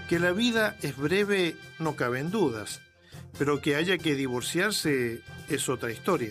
Que la vida es breve no caben dudas, pero que haya que divorciarse es otra historia.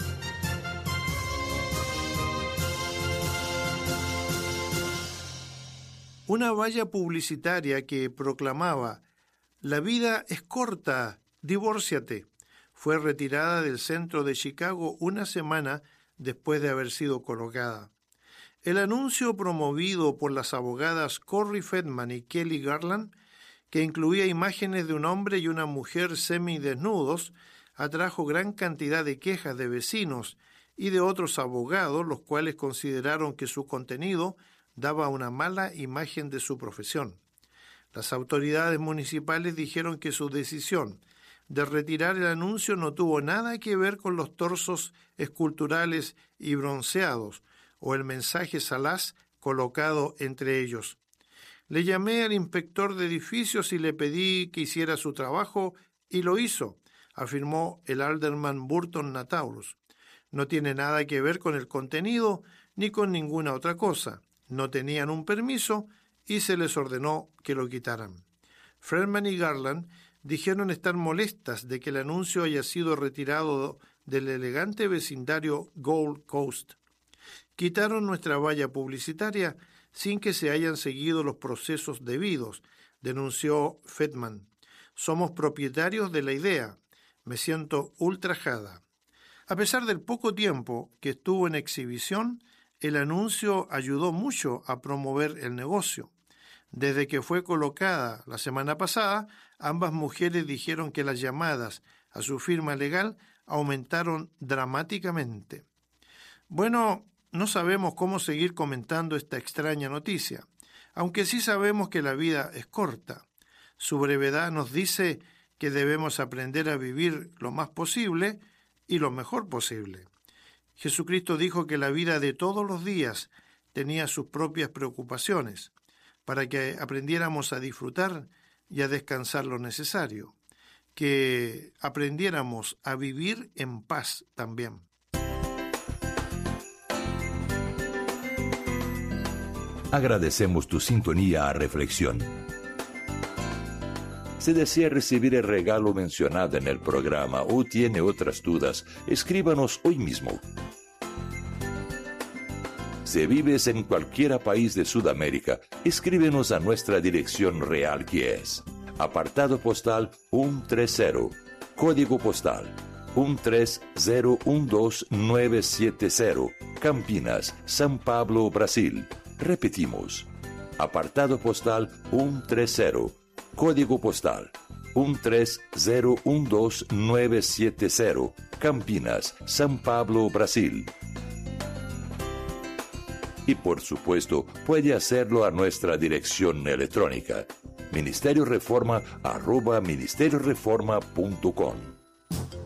Una valla publicitaria que proclamaba «La vida es corta, divórciate», fue retirada del centro de Chicago una semana después de haber sido colocada. El anuncio, promovido por las abogadas Corey Feldman y Kelly Garland, que incluía imágenes de un hombre y una mujer semidesnudos, atrajo gran cantidad de quejas de vecinos y de otros abogados, los cuales consideraron que su contenido daba una mala imagen de su profesión. Las autoridades municipales dijeron que su decisión de retirar el anuncio no tuvo nada que ver con los torsos esculturales y bronceados o el mensaje salaz colocado entre ellos. Le llamé al inspector de edificios y le pedí que hiciera su trabajo y lo hizo, afirmó el alderman Burton Nataurus. No tiene nada que ver con el contenido ni con ninguna otra cosa. No tenían un permiso y se les ordenó que lo quitaran. Feldman y Garland dijeron estar molestas de que el anuncio haya sido retirado del elegante vecindario Gold Coast. Quitaron nuestra valla publicitaria sin que se hayan seguido los procesos debidos, denunció Feldman. Somos propietarios de la idea. Me siento ultrajada. A pesar del poco tiempo que estuvo en exhibición, el anuncio ayudó mucho a promover el negocio. Desde que fue colocada la semana pasada, ambas mujeres dijeron que las llamadas a su firma legal aumentaron dramáticamente. Bueno, no sabemos cómo seguir comentando esta extraña noticia, aunque sí sabemos que la vida es corta. Su brevedad nos dice que debemos aprender a vivir lo más posible y lo mejor posible. Jesucristo dijo que la vida de todos los días tenía sus propias preocupaciones, para que aprendiéramos a disfrutar y a descansar lo necesario, que aprendiéramos a vivir en paz también. Agradecemos tu sintonía a Reflexión. Si desea recibir el regalo mencionado en el programa o tiene otras dudas, escríbanos hoy mismo. Si vives en cualquier país de Sudamérica, escríbenos a nuestra dirección real, que es apartado postal 130, código postal 13012970, Campinas, São Paulo, Brasil. Repetimos, apartado postal 130, código postal 13012970, Campinas, São Paulo, Brasil. Y por supuesto, puede hacerlo a nuestra dirección electrónica, ministerioreforma@ministerioreforma.com.